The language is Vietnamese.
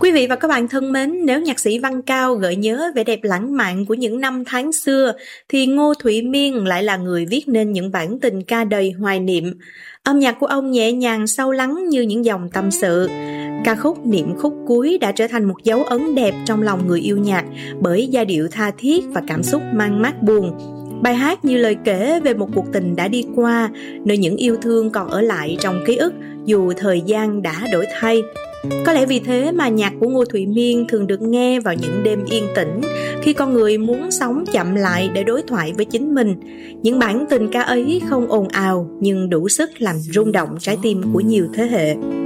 Quý vị và các bạn thân mến, nếu nhạc sĩ Văn Cao gợi nhớ vẻ đẹp lãng mạn của những năm tháng xưa, thì Ngô Thụy Miên lại là người viết nên những bản tình ca đầy hoài niệm. Âm nhạc của ông nhẹ nhàng sâu lắng như những dòng tâm sự. Ca khúc Niệm khúc cuối đã trở thành một dấu ấn đẹp trong lòng người yêu nhạc bởi giai điệu tha thiết và cảm xúc mang mát buồn. Bài hát như lời kể về một cuộc tình đã đi qua, nơi những yêu thương còn ở lại trong ký ức dù thời gian đã đổi thay. Có lẽ vì thế mà nhạc của Ngô Thụy Miên thường được nghe vào những đêm yên tĩnh, khi con người muốn sống chậm lại để đối thoại với chính mình. Những bản tình ca ấy không ồn ào nhưng đủ sức làm rung động trái tim của nhiều thế hệ.